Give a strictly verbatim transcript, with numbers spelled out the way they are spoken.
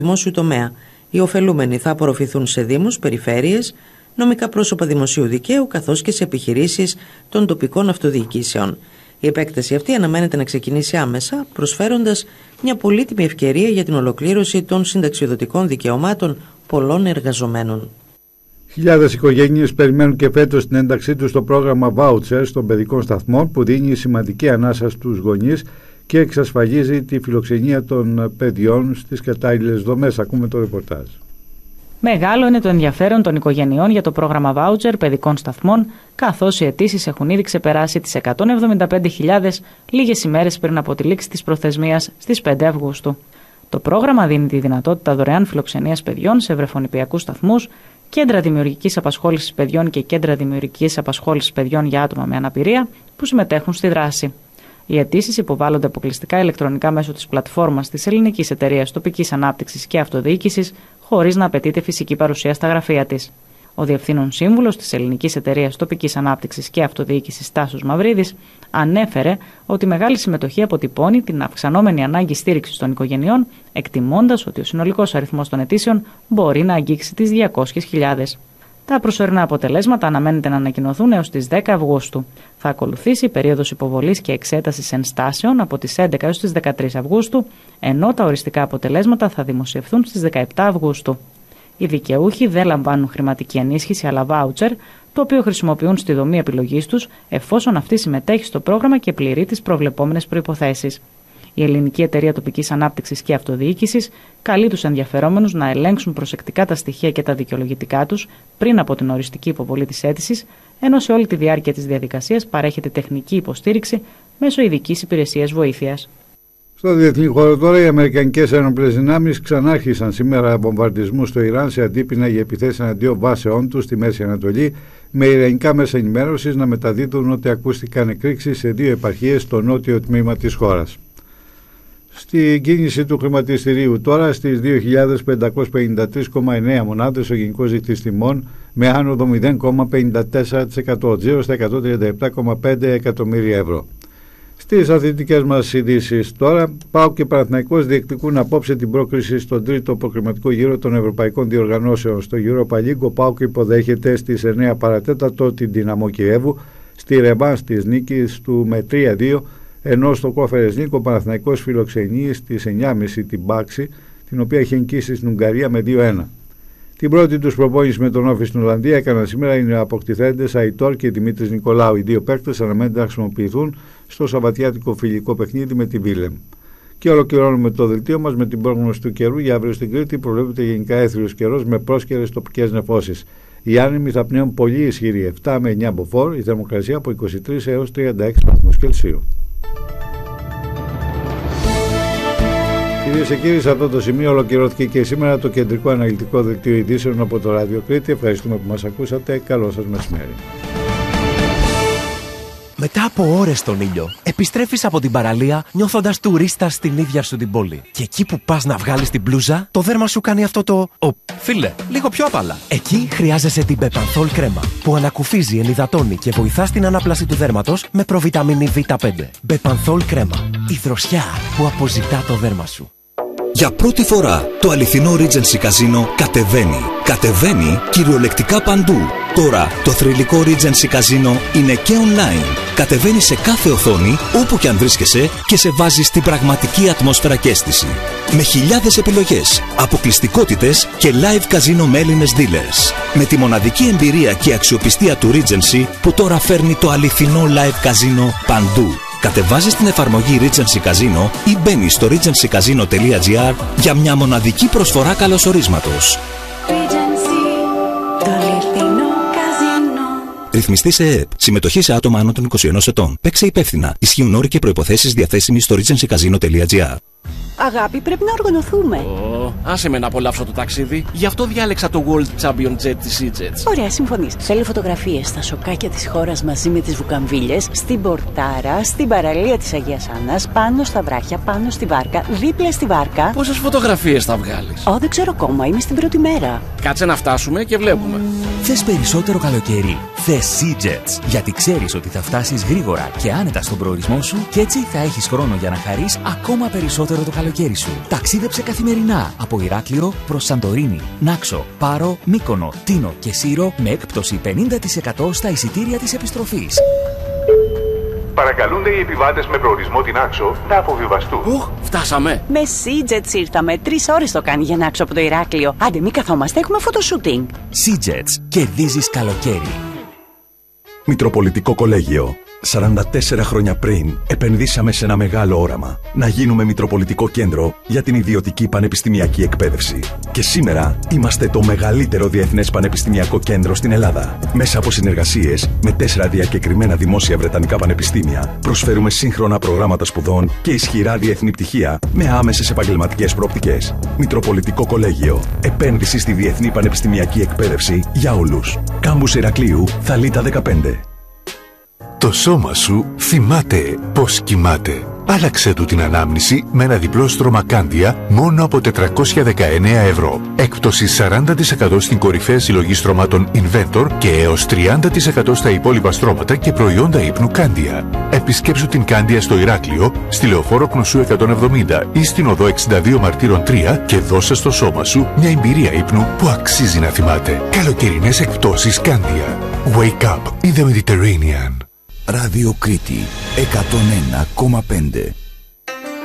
δημόσιου τομέα. Οι ωφελούμενοι θα απορροφηθούν σε δήμους, περιφέρειες, νομικά πρόσωπα δημοσίου δικαίου καθώς και σε επιχειρήσεις των τοπικών αυτοδιοικήσεων. Η επέκταση αυτή αναμένεται να ξεκινήσει άμεσα, προσφέροντας μια πολύτιμη ευκαιρία για την ολοκλήρωση των συνταξιοδοτικών δικαιωμάτων πολλών εργαζομένων. Χιλιάδες οικογένειες περιμένουν και φέτος την ένταξή τους στο πρόγραμμα Voucher των παιδικών σταθμών, που δίνει σημαντική ανάσα στους γονείς και εξασφαλίζει τη φιλοξενία των παιδιών στις κατάλληλες δομές. Ακούμε το ρεπορτάζ. Μεγάλο είναι το ενδιαφέρον των οικογενειών για το πρόγραμμα Voucher παιδικών σταθμών, καθώς οι αιτήσεις έχουν ήδη ξεπεράσει τις εκατόν εβδομήντα πέντε χιλιάδες λίγες ημέρες πριν από τη λήξη της προθεσμίας στις πέντε Αυγούστου. Το πρόγραμμα δίνει τη δυνατότητα δωρεάν φιλοξενίας παιδιών σε βρεφονηπιακούς σταθμούς, κέντρα δημιουργικής απασχόλησης παιδιών και κέντρα δημιουργικής απασχόλησης παιδιών για άτομα με αναπηρία που συμμετέχουν στη δράση. Οι αιτήσεις υποβάλλονται αποκλειστικά ηλεκτρονικά μέσω της πλατφόρμας της Ελληνικής Εταιρείας Τοπικής Ανάπτυξης και Αυτοδιοίκησης, χωρίς να απαιτείται φυσική παρουσία στα γραφεία της. Ο Διευθύνων Σύμβουλος της Ελληνικής Εταιρείας Τοπικής Ανάπτυξης και Αυτοδιοίκησης, Τάσος Μαυρίδης, ανέφερε ότι η μεγάλη συμμετοχή αποτυπώνει την αυξανόμενη ανάγκη στήριξης των οικογενειών, εκτιμώντας ότι ο συνολικός αριθμός των αιτήσεων μπορεί να αγγίξει τις διακόσιες χιλιάδες. Τα προσωρινά αποτελέσματα αναμένεται να ανακοινωθούν έως τις δέκα Αυγούστου. Θα ακολουθήσει η περίοδος υποβολής και εξέτασης ενστάσεων από τις έντεκα έως τις δεκατρείς Αυγούστου, ενώ τα οριστικά αποτελέσματα θα δημοσιευθούν στις δεκαεπτά Αυγούστου. Οι δικαιούχοι δεν λαμβάνουν χρηματική ενίσχυση αλλά voucher, το οποίο χρησιμοποιούν στη δομή επιλογής τους, εφόσον αυτή συμμετέχει στο πρόγραμμα και πληρεί τις προβλεπόμενες προϋποθέσεις. Η Ελληνική Εταιρεία Τοπικής Ανάπτυξης και Αυτοδιοίκησης καλεί τους ενδιαφερόμενους να ελέγξουν προσεκτικά τα στοιχεία και τα δικαιολογητικά τους πριν από την οριστική υποβολή της αίτησης, ενώ σε όλη τη διάρκεια της διαδικασίας παρέχεται τεχνική υποστήριξη μέσω ειδικής υπηρεσίας βοήθειας. Στο διεθνή χώρο τώρα, οι αμερικανικές ένοπλες δυνάμεις ξανάρχισαν σήμερα βομβαρδισμούς στο Ιράν σε αντίπεινα για επιθέσεις εναντίον βάσεών τους στη Μέση Ανατολή, με ιρανικά μέσα ενημέρωσης να μεταδίδουν ότι ακούστηκαν εκρήξεις σε δύο επαρχίες στο νότιο τμήμα της χώρας. Στην κίνηση του χρηματιστηρίου τώρα, στις δύο χιλιάδες πεντακόσιες πενήντα τρεις κόμμα εννέα μονάδες ο γενικός δείκτης τιμών με άνοδο μηδέν κόμμα πενήντα τέσσερα τοις εκατό, τζίρο στα εκατόν τριάντα επτά κόμμα πέντε εκατομμύρια ευρώ. Στις αθλητικές μας ειδήσεις τώρα, ΠΑΟΚ και Παναθηναϊκός διεκδικούν απόψε την πρόκριση στον τρίτο προκριματικό γύρο των ευρωπαϊκών διοργανώσεων. Στο Europa League ο ΠΑΟΚ υποδέχεται στις εννέα παρατέταρτο την Δυναμό Κιέβου στη ρεβάνς της νίκης του με τρία δύο, ενώ στο Conference League ο Παναθηναϊκός φιλοξενεί στις εννιά και μισή την Μπάξη, την οποία είχε νικήσει στην Ουγγαρία με δύο ένα. Την πρώτη τους προπόνηση με τον Όφη στην Ολλανδία έκαναν σήμερα οι αποκτηθέντες Αϊτόρ και Δημήτρης Νικολάου. Οι δύο παίκτες αναμένεται να χρησιμοποιηθούν στο σαββατιάτικο φιλικό παιχνίδι με τη Βίλεμ. Και ολοκληρώνουμε το δελτίο μας με την πρόγνωση του καιρού. Για αύριο στην Κρήτη προβλέπεται γενικά έθριος καιρός με πρόσκαιρες τοπικές νεφώσεις. Οι άνεμοι θα πνέουν πολύ ισχυροί επτά με εννιά μποφόρ, η θερμοκρασία από είκοσι τρεις έως τριάντα έξι βαθμούς Κελσίου. Κυρίες και κύριοι, σε αυτό το σημείο ολοκληρώθηκε και σήμερα το κεντρικό αναλυτικό δελτίο ειδήσεων από το Ράδιο Κρήτη. Ευχαριστούμε που μας ακούσατε. Καλό σας μεσημέρι. Μετά από ώρες στον ήλιο, επιστρέφεις από την παραλία νιώθοντας τουρίστας στην ίδια σου την πόλη. Και εκεί που πας να βγάλεις την μπλούζα, το δέρμα σου κάνει αυτό το «Ω, φίλε, λίγο πιο απαλά». Εκεί χρειάζεσαι την Bepanthol κρέμα, που ανακουφίζει, ενυδατώνει και βοηθά στην ανάπλαση του δέρματος με προβιταμίνη βι πέντε. Bepanthol κρέμα, η δροσιά που αποζητά το δέρμα σου. Για πρώτη φορά το αληθινό Regency Casino κατεβαίνει. Κατεβαίνει κυριολεκτικά παντού. Τώρα το θρυλικό Regency Casino είναι και online. Κατεβαίνει σε κάθε οθόνη, όπου και αν βρίσκεσαι, και σε βάζει στην πραγματική ατμόσφαιρα και αίσθηση. Με χιλιάδες επιλογές, αποκλειστικότητες και live casino με Έλληνες dealers. Με τη μοναδική εμπειρία και αξιοπιστία του Regency που τώρα φέρνει το αληθινό live casino παντού. Κατεβάζεις την εφαρμογή Regency Casino ή μπαίνεις στο regency casino τελεία gr για μια μοναδική προσφορά καλωσορίσματος. Regency, το αληθινό καζίνο. Ρυθμιστή σε ΕΕΠ. Συμμετοχή σε άτομα άνω των είκοσι ενός ετών. Παίξε υπεύθυνα. Ισχύουν όροι και προϋποθέσεις διαθέσιμοι στο regency casino τελεία gr. Αγάπη, πρέπει να οργανωθούμε. Oh, άσε με να απολαύσω το ταξίδι. Γι' αυτό διάλεξα το World Champion Jet της EasyJet. Ωραία, συμφωνείς. Θέλω φωτογραφίες στα σοκάκια της χώρας μαζί με τις βουκαμβίλες, στην Πορτάρα, στην παραλία της Αγίας Άννας, πάνω στα βράχια, πάνω στη βάρκα, δίπλα στη βάρκα. Πόσες φωτογραφίες θα βγάλεις? Ω, δεν ξέρω ακόμα, είμαι στην πρώτη μέρα. Κάτσε να φτάσουμε και βλέπουμε. Θες περισσότερο καλοκαίρι? Θες EasyJet. Γιατί ξέρεις ότι θα φτάσεις γρήγορα και άνετα στον προορισμό σου και έτσι θα έχεις χρόνο για να χαρείς ακόμα περισσότερο περισσότερο το καλοκαίρι σου. Ταξίδεψε καθημερινά από Ηράκλειο προς Σαντορίνη, Νάξο, Πάρο, Μύκονο, Τίνο και Σύρο με έκπτωση πενήντα τοις εκατό στα εισιτήρια της επιστροφής. Παρακαλούνται οι επιβάτες με προορισμό την Άξο να αποβιβαστούν. Οχ, φτάσαμε. Με Sea-Jets ήρθαμε. Τρεις ώρες το κάνει για να Άξο από το Ηράκλειο. Άντε, μη καθόμαστε, έχουμε φωτοσούτινγκ. Sea-Jets. Κερδίζεις καλοκαίρι. Μητροπολιτικό Κολέγιο. σαράντα τέσσερα χρόνια πριν επενδύσαμε σε ένα μεγάλο όραμα. Να γίνουμε Μητροπολιτικό Κέντρο για την ιδιωτική πανεπιστημιακή εκπαίδευση. Και σήμερα είμαστε το μεγαλύτερο διεθνές πανεπιστημιακό κέντρο στην Ελλάδα. Μέσα από συνεργασίες με τέσσερα διακεκριμένα δημόσια βρετανικά πανεπιστήμια, προσφέρουμε σύγχρονα προγράμματα σπουδών και ισχυρά διεθνή πτυχία με άμεσες επαγγελματικές προοπτικές. Μητροπολιτικό Κολέγιο. Επένδυση στη διεθνή πανεπιστημιακή εκπαίδευση για όλους. Κάμπους Ηρακλείου, Θαλίτα δεκαπέντε. Το σώμα σου θυμάται πώς κοιμάται. Άλλαξε του την ανάμνηση με ένα διπλό στρώμα Κάνδια μόνο από τετρακόσια δεκαεννέα ευρώ. Έκπτωση σαράντα τοις εκατό στην κορυφαία συλλογή στρωμάτων Inventor και έως τριάντα τοις εκατό στα υπόλοιπα στρώματα και προϊόντα ύπνου Κάνδια. Επισκέψου την Κάνδια στο Ηράκλειο, στη Λεωφόρο Κνουσού εκατόν εβδομήντα ή στην οδό εξήντα δύο Μαρτύρων τρία και δώσε στο σώμα σου μια εμπειρία ύπνου που αξίζει να θυμάται. Καλοκαιρινές εκπτώσεις Κάνδια. Wake up in the Mediterranean. Ράδιο Κρήτη εκατόν ένα κόμμα πέντε.